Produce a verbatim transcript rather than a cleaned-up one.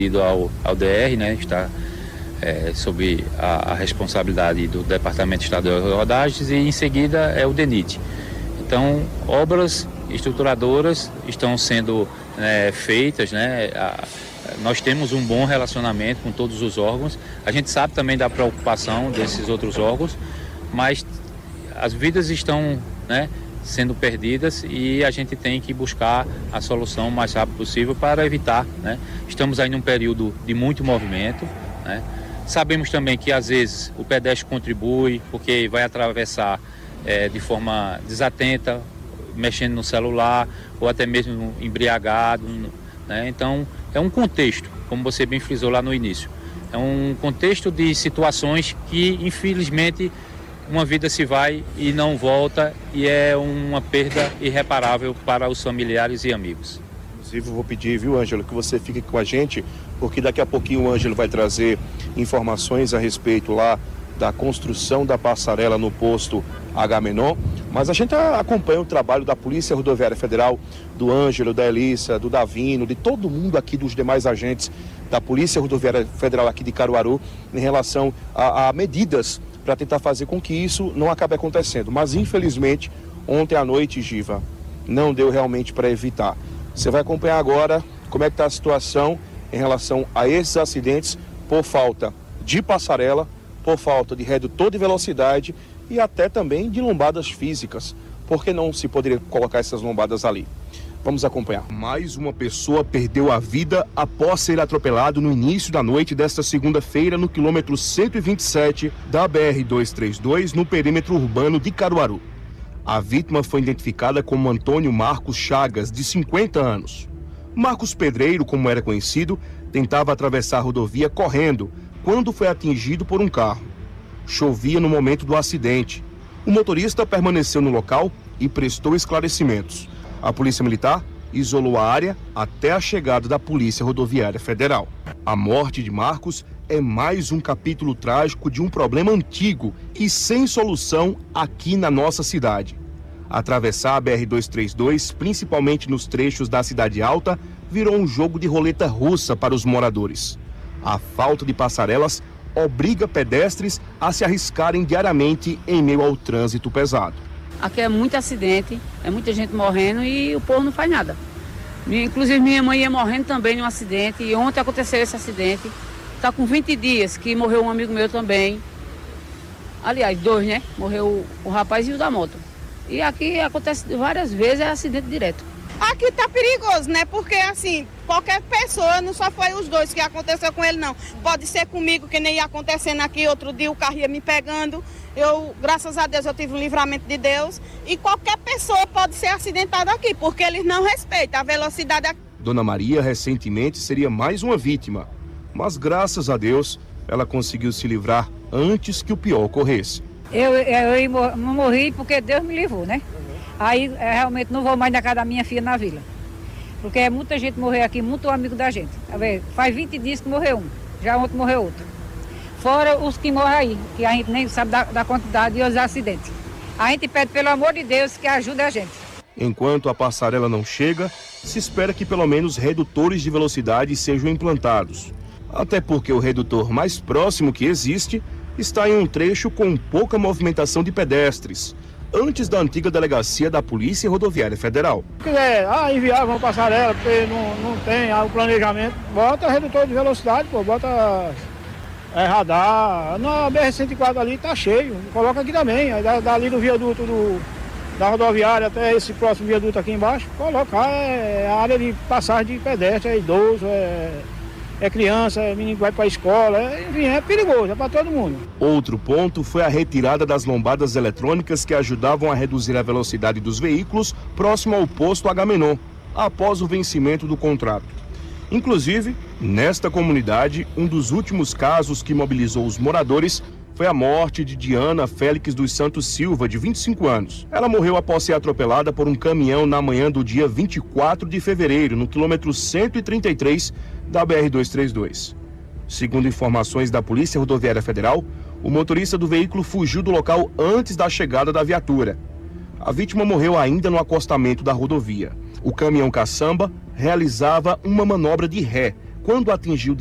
Ao, ao D R, né, está é, sob a, a responsabilidade do Departamento Estadual de Rodagens, e em seguida é o DENIT. Então, obras estruturadoras estão sendo é, feitas, né, a, nós temos um bom relacionamento com todos os órgãos, a gente sabe também da preocupação desses outros órgãos, mas as vidas estão, né, sendo perdidas e a gente tem que buscar a solução o mais rápido possível para evitar, né? Estamos aí num período de muito movimento, né? Sabemos também que às vezes o pedestre contribui porque vai atravessar é, de forma desatenta, mexendo no celular ou até mesmo embriagado, né? Então é um contexto, como você bem frisou lá no início, é um contexto de situações que infelizmente uma vida se vai e não volta, e é uma perda irreparável para os familiares e amigos. Inclusive, eu vou pedir, viu, Ângelo, que você fique com a gente, porque daqui a pouquinho o Ângelo vai trazer informações a respeito lá da construção da passarela no posto Agamenon, mas a gente acompanha o trabalho da Polícia Rodoviária Federal, do Ângelo, da Elissa, do Davino, de todo mundo aqui, dos demais agentes da Polícia Rodoviária Federal aqui de Caruaru, em relação a, a medidas para tentar fazer com que isso não acabe acontecendo. Mas, infelizmente, ontem à noite, Giva, não deu realmente para evitar. Você vai acompanhar agora como é que está a situação em relação a esses acidentes por falta de passarela, por falta de redutor de velocidade e até também de lombadas físicas. Por que não se poderia colocar essas lombadas ali? Vamos acompanhar. Mais uma pessoa perdeu a vida após ser atropelado no início da noite desta segunda-feira no quilômetro cento e vinte e sete da B R duzentos e trinta e dois, no perímetro urbano de Caruaru. A vítima foi identificada como Antônio Marcos Chagas, de cinquenta anos. Marcos Pedreiro, como era conhecido, tentava atravessar a rodovia correndo quando foi atingido por um carro. Chovia no momento do acidente. O motorista permaneceu no local e prestou esclarecimentos. A Polícia Militar isolou a área até a chegada da Polícia Rodoviária Federal. A morte de Marcos é mais um capítulo trágico de um problema antigo e sem solução aqui na nossa cidade. Atravessar a B R duzentos e trinta e dois, principalmente nos trechos da Cidade Alta, virou um jogo de roleta russa para os moradores. A falta de passarelas obriga pedestres a se arriscarem diariamente em meio ao trânsito pesado. Aqui é muito acidente, é muita gente morrendo e o povo não faz nada. Inclusive minha mãe ia morrendo também num acidente e ontem aconteceu esse acidente. Está com vinte dias que morreu um amigo meu também. Aliás, dois, né? Morreu o rapaz e o da moto. E aqui acontece várias vezes, é acidente direto. Aqui tá perigoso, né? Porque assim, qualquer pessoa, não só foi os dois que aconteceu com ele, não. Pode ser comigo, que nem ia acontecendo aqui, outro dia o carro ia me pegando. Eu, graças a Deus, eu tive um livramento de Deus. E qualquer pessoa pode ser acidentada aqui, porque eles não respeitam a velocidade aqui. Dona Maria, recentemente, seria mais uma vítima. Mas, graças a Deus, ela conseguiu se livrar antes que o pior ocorresse. Eu, eu, eu morri porque Deus me livrou, né? Aí, eu realmente não vou mais na casa da minha filha na vila. Porque muita gente morreu aqui, muito amigo da gente. Faz vinte dias que morreu um, já ontem morreu outro. Fora os que morrem aí, que a gente nem sabe da, da quantidade e os acidentes. A gente pede, pelo amor de Deus, que ajude a gente. Enquanto a passarela não chega, se espera que pelo menos redutores de velocidade sejam implantados. Até porque o redutor mais próximo que existe está em um trecho com pouca movimentação de pedestres, antes da antiga delegacia da Polícia Rodoviária Federal. Se quiser ah, enviar uma passarela, porque não, não tem ah, o planejamento, bota redutor de velocidade, pô, bota... É radar, na B R cento e quatro ali tá cheio, coloca aqui também, aí dali do viaduto do, da rodoviária até esse próximo viaduto aqui embaixo, colocar é, a área de passagem de pedestre, é idoso, é, é criança, é menino que vai para a escola, é, enfim, é perigoso, é para todo mundo. Outro ponto foi a retirada das lombadas eletrônicas que ajudavam a reduzir a velocidade dos veículos próximo ao posto Agamenon, após o vencimento do contrato. Inclusive, nesta comunidade, um dos últimos casos que mobilizou os moradores foi a morte de Diana Félix dos Santos Silva, de vinte e cinco anos. Ela morreu após ser atropelada por um caminhão na manhã do dia vinte e quatro de fevereiro, no quilômetro cento e trinta e três da B R duzentos e trinta e dois. Segundo informações da Polícia Rodoviária Federal, o motorista do veículo fugiu do local antes da chegada da viatura. A vítima morreu ainda no acostamento da rodovia. O caminhão caçamba realizava uma manobra de ré quando atingiu